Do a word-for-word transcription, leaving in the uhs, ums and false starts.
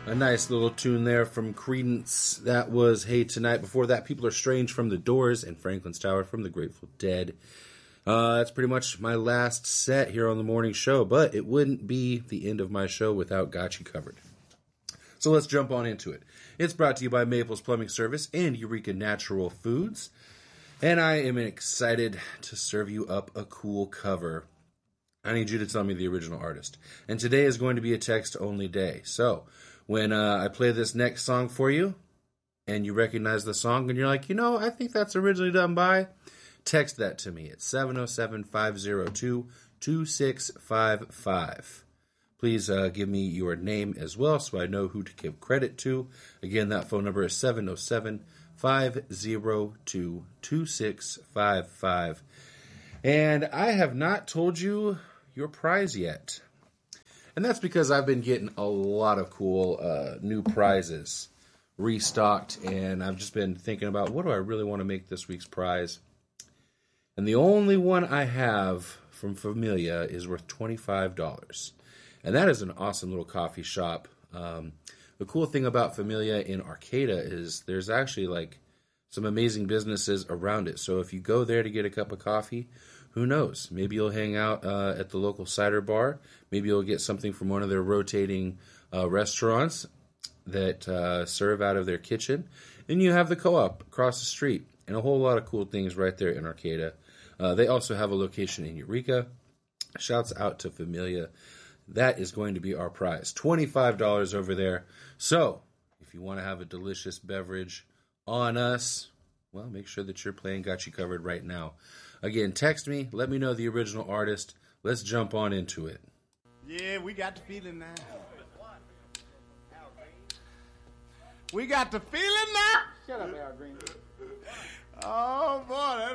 A nice little tune there from Creedence. That was Hey Tonight. Before that, People Are Strange from The Doors and Franklin's Tower from The Grateful Dead. Uh, that's pretty much my last set here on the morning show, but it wouldn't be the end of my show without Got You Covered. So let's jump on into it. It's brought to you by Maples Plumbing Service and Eureka Natural Foods, and I am excited to serve you up a cool cover. I need you to tell me the original artist. And today is going to be a text-only day. So when uh, I play this next song for you, and you recognize the song, and you're like, you know, I think that's originally done by, text that to me at seven oh seven, five oh two, two six five five. Please uh, give me your name as well so I know who to give credit to. Again, that phone number is seven oh seven, five oh two, two six five five. And I have not told you your prize yet. And that's because I've been getting a lot of cool uh, new prizes restocked, and I've just been thinking about what do I really want to make this week's prize. And the only one I have from Familia is worth twenty-five dollars. And that is an awesome little coffee shop. Um, the cool thing about Familia in Arcata is there's actually like some amazing businesses around it. So if you go there to get a cup of coffee, who knows? Maybe you'll hang out uh, at the local cider bar. Maybe you'll get something from one of their rotating uh, restaurants that uh, serve out of their kitchen. And you have the co-op across the street and a whole lot of cool things right there in Arcata. Uh, they also have a location in Eureka. Shouts out to Familia. That is going to be our prize. twenty-five dollars over there. So if you want to have a delicious beverage on us, well, make sure that you're playing Got You Covered right now. Again, text me. Let me know the original artist. Let's jump on into it. Yeah, we got the feeling now. We got the feeling now. Shut up, Al Green. Oh, boy,